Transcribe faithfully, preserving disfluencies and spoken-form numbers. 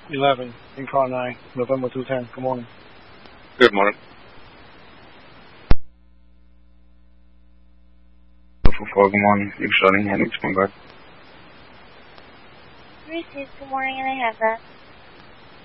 eleven in car nine, November two ten. Good morning. Good morning. four, good morning. You're starting Hendrix, my God. Three six, good morning, and I have that.